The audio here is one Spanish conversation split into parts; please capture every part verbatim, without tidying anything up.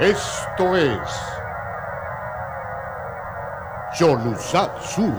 Esto es Cholusat Sur.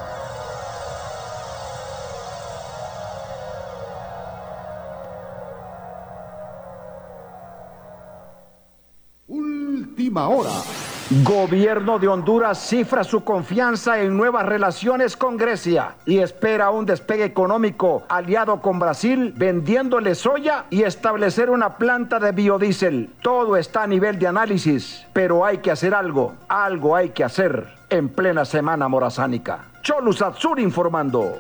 Última hora. Gobierno de Honduras cifra su confianza en nuevas relaciones con Grecia y espera un despegue económico aliado con Brasil, vendiéndole soya y establecer una planta de biodiesel. Todo está a nivel de análisis, pero hay que hacer algo, algo hay que hacer en plena semana morazánica. Cholusat Sur informando.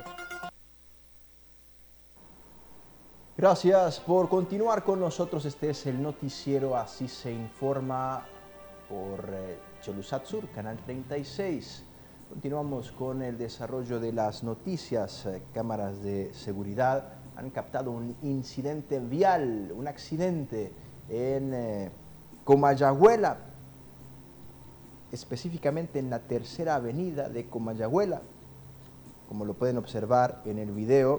Gracias por continuar con nosotros. Este es el noticiero Así se informa por eh, Cholusat Sur, Canal treinta y seis. Continuamos con el desarrollo de las noticias. Eh, cámaras de seguridad han captado un incidente vial, un accidente en eh, Comayagüela, específicamente en la tercera avenida de Comayagüela. Como lo pueden observar en el video,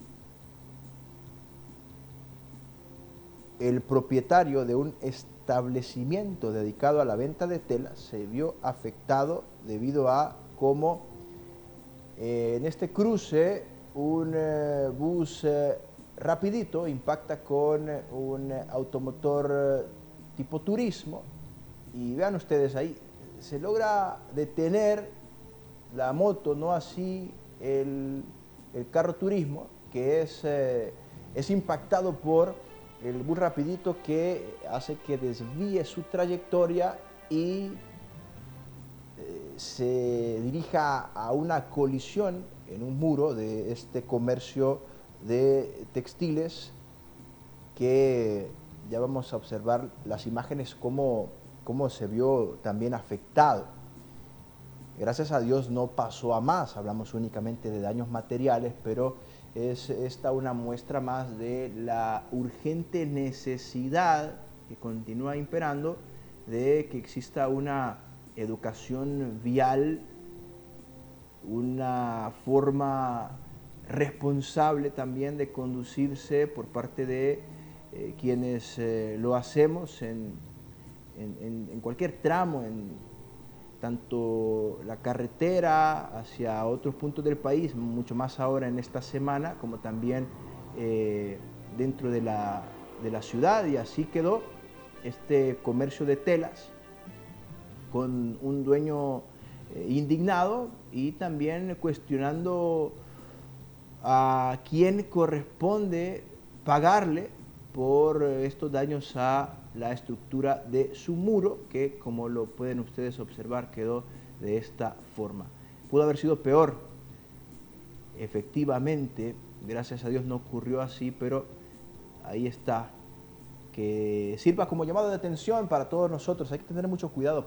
el propietario de un establecimiento dedicado a la venta de telas se vio afectado debido a cómo eh, en este cruce un eh, bus eh, rapidito impacta con eh, un automotor eh, tipo turismo, y vean ustedes ahí, se logra detener la moto, no así el, el carro turismo, que es, eh, es impactado por el bus rapidito, que hace que desvíe su trayectoria y eh, se dirija a una colisión en un muro de este comercio de textiles, que ya vamos a observar las imágenes cómo, cómo se vio también afectado. Gracias a Dios no pasó a más, hablamos únicamente de daños materiales, pero es esta una muestra más de la urgente necesidad que continúa imperando de que exista una educación vial, una forma responsable también de conducirse por parte de eh, quienes eh, lo hacemos en, en, en cualquier tramo, en tanto la carretera hacia otros puntos del país, mucho más ahora en esta semana, como también eh, dentro de la, de la ciudad. Y así quedó este comercio de telas con un dueño eh, indignado y también cuestionando a quién corresponde pagarle por estos daños a la estructura de su muro, que, como lo pueden ustedes observar, quedó de esta forma. Pudo haber sido peor, efectivamente, gracias a Dios no ocurrió así, pero ahí está, que sirva como llamado de atención para todos nosotros. Hay que tener mucho cuidado.